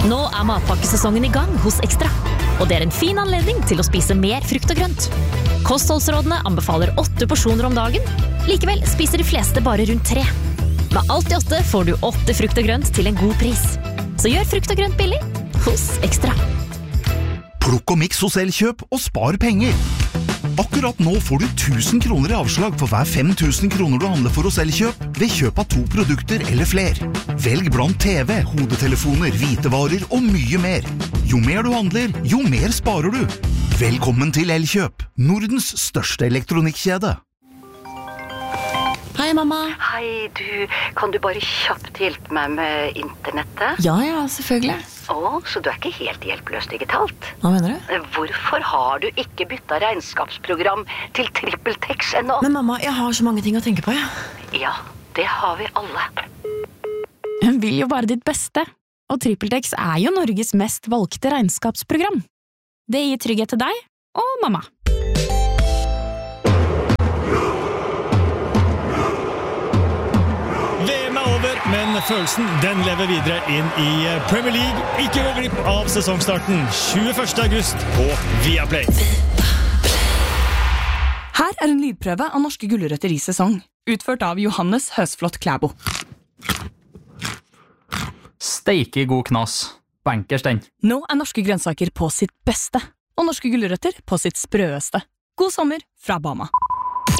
Nå matpakkesesongen I gang hos Extra, og det en fin anledning til å spise mer frukt og grønt. Kostholdsrådene anbefaler 8 porsjoner om dagen, likevel spiser de fleste bare rundt 3. Med alt I 8 får du 8 frukt og grønt til en god pris. Så gjør frukt og grønt billig hos Extra. Plukk og miks hos Elkjøp og spar penger. Akkurat nå får du 1000 kroner I avslag for hver 5000 kroner du handler for hos Elkjøp ved kjøp av 2 produkter eller fler. Velg blant TV, hodetelefoner, hvitevarer og mye mer. Jo mer du handler, jo mer sparer du. Velkommen til Elkjøp, Nordens største elektronikkjede. Hei, mamma. Hei, kan du bare kjapt hjelpe meg med internettet? Ja, selvfølgelig. Så du ikke helt hjelpeløs digitalt? Hva mener du? Hvorfor har du ikke byttet regnskapsprogram til TrippelTex ennå? Men mamma, jeg har så mange ting å tenke på, Ja, det har vi alle. Hun vil jo bare ditt beste, og TrippelTex jo Norges mest valgte regnskapsprogram. Det gir trygghet til deg og mamma. VM over, men følelsen den lever videre inn I Premier League. Ikke gå glipp av sesongstarten 21. august på Viaplay. Her en lydprøve av norske gulrøtter I sesong, utført av Johannes Høsflot Klæbo. Steike god knas. Bankers den. Nå norske grønnsaker på sitt beste, og norske gulrøtter på sitt sprøeste. God sommer fra Bama.